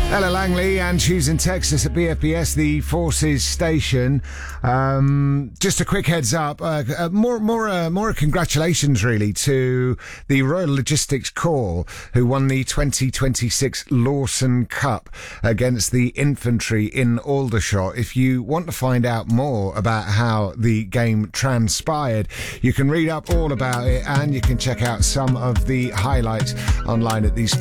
Ella Langley and Choosing Texas at BFBS, the Forces station. Just a quick heads up, more congratulations really to the Royal Logistics Corps, who won the 2026 Lawson Cup against the infantry in Aldershot. If you want to find out more about how the game transpired, you can read up all about it and you can check out some of the highlights online at these